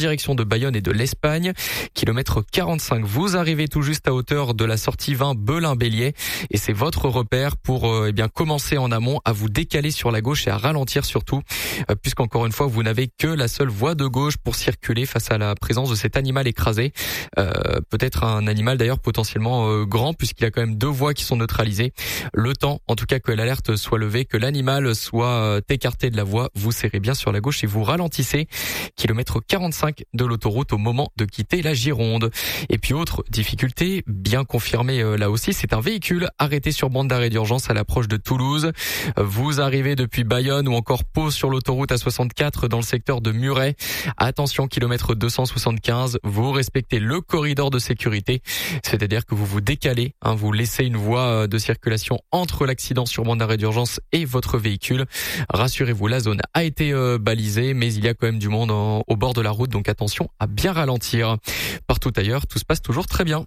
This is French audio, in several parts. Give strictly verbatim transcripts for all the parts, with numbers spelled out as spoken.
direction de Bayonne et de l'Espagne. Kilomètre quarante-cinq, vous arrivez tout juste à hauteur de la sortie vingt Belin-Bélier et c'est votre repère pour euh, eh bien commencer en amont à vous décaler sur la gauche et à ralentir surtout, euh, puisqu'encore une fois vous n'avez que la seule voie de gauche pour circuler face à la présence de cet animal écrasé. Euh, peut-être un animal d'ailleurs potentiellement euh, grand puisqu'il y a quand même deux voies qui sont neutralisées. Le temps, en tout cas, que l'alerte soit levée, que l'animal soit euh, écarté de la voie, vous serrez bien sur la gauche et vous ralentissez. Kilomètre quarante-cinq de l'autoroute au moment de quitter la Gironde. Et puis autre difficulté, bien confirmée euh, là aussi, c'est un véhicule arrêté sur bande d'arrêt d'urgence à l'approche de Toulouse. Vous arrivez depuis Bayonne ou encore Pau sur l'autoroute A soixante-quatre dans le secteur de Muret. Attention, kilomètre deux cent soixante-quinze, vous respectez le corridor de sécurité, c'est-à-dire que vous vous décalez, hein, vous laissez une voie de circulation entre l'accident sur bande d'arrêt d'urgence et votre véhicule. Rassurez-vous, la zone a été euh, balisée, mais il y a quand même du monde en, au bord de la route, donc attention à bien ralentir. Partout ailleurs, tout se passe toujours très bien.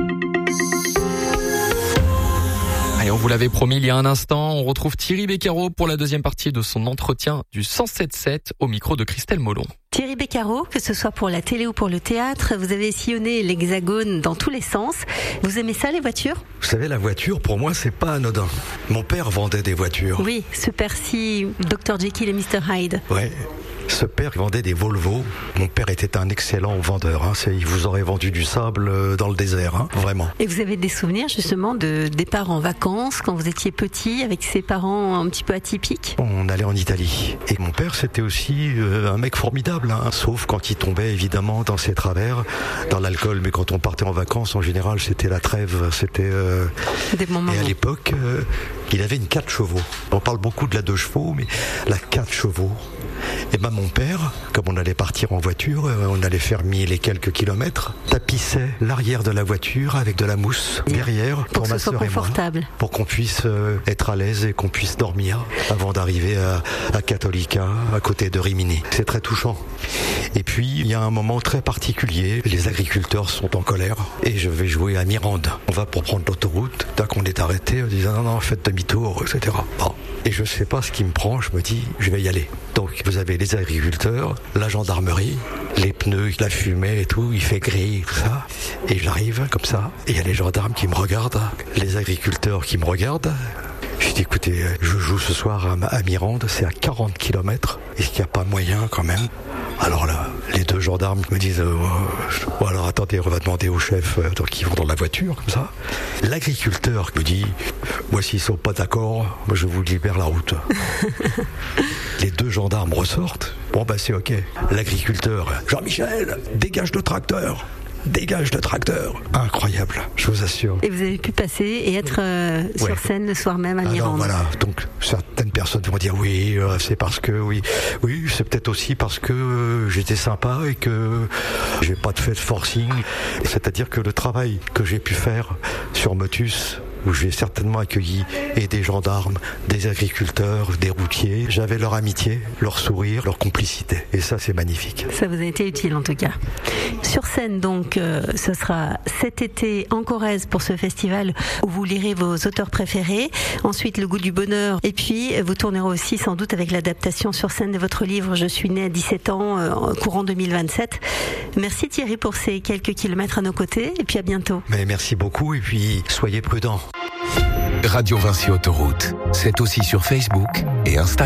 Allez, on vous l'avait promis il y a un instant, on retrouve Thierry Beccaro pour la deuxième partie de son entretien du cent sept sept au micro de Christelle Molon. Thierry Beccaro, que ce soit pour la télé ou pour le théâtre, vous avez sillonné l'Hexagone dans tous les sens. Vous aimez ça, les voitures ? Vous savez, la voiture, pour moi, c'est pas anodin. Mon père vendait des voitures. Oui, ce père-ci, docteur Jekyll et mister Hyde. Ouais. Ce père vendait des Volvo. Mon père était un excellent vendeur. Hein. C'est, il vous aurait vendu du sable dans le désert, hein. Vraiment. Et vous avez des souvenirs justement de départ en vacances quand vous étiez petit avec ses parents un petit peu atypiques ? On allait en Italie. Et mon père, c'était aussi euh, un mec formidable. Hein. Sauf quand il tombait évidemment dans ses travers, dans l'alcool. Mais quand on partait en vacances, en général, c'était la trêve. C'était. Euh... Des bons moments. Et à l'époque, euh, il avait une quatre chevaux. On parle beaucoup de la deux chevaux, mais la quatre chevaux. Et ben mon père, comme on allait partir en voiture, on allait faire mille et quelques kilomètres, tapissait l'arrière de la voiture avec de la mousse derrière pour, pour ma sœur et moi, pour qu'on puisse être à l'aise et qu'on puisse dormir avant d'arriver à, à Cattolica, à côté de Rimini. C'est très touchant. Et puis il y a un moment très particulier, les agriculteurs sont en colère et je vais jouer à Mirande. On va pour prendre l'autoroute, dès qu'on est arrêté, on dit non non faites demi-tour, et cetera. Bon. Et je sais pas ce qui me prend, je me dis je vais y aller. Donc vous avez les agriculteurs, la gendarmerie, les pneus, la fumée et tout, il fait gris, tout ça. Et j'arrive comme ça, et il y a les gendarmes qui me regardent, les agriculteurs qui me regardent. Je dis écoutez, je joue ce soir à Mirande, c'est à quarante kilomètres, est-ce qu'il n'y a pas moyen quand même ? Alors là, les deux gendarmes me disent euh, oh, alors attendez, on va demander au chef, euh, donc ils vont dans la voiture, comme ça. L'agriculteur me dit moi s'ils sont pas d'accord, moi je vous libère la route. Les deux gendarmes ressortent, bon bah c'est ok. L'agriculteur, Jean-Michel, dégage le tracteur. Dégage le tracteur. Incroyable, je vous assure. Et vous avez pu passer et être euh, sur ouais. scène le soir même à Mirande. Alors voilà, donc certaines personnes vont dire oui, euh, c'est parce que oui, oui, c'est peut-être aussi parce que euh, j'étais sympa et que j'ai pas fait de forcing. C'est-à-dire que le travail que j'ai pu faire sur Motus, où j'ai certainement accueilli et des gendarmes, des agriculteurs, des routiers. J'avais leur amitié, leur sourire, leur complicité. Et ça, c'est magnifique. Ça vous a été utile en tout cas. Sur scène, donc, euh, ce sera cet été en Corrèze pour ce festival où vous lirez vos auteurs préférés. Ensuite, Le goût du bonheur. Et puis, vous tournerez aussi sans doute avec l'adaptation sur scène de votre livre « Je suis né à dix-sept ans, euh, courant deux mille vingt-sept ». Merci Thierry pour ces quelques kilomètres à nos côtés. Et puis à bientôt. Mais merci beaucoup et puis soyez prudents. Radio Vinci Autoroute, c'est aussi sur Facebook et Instagram.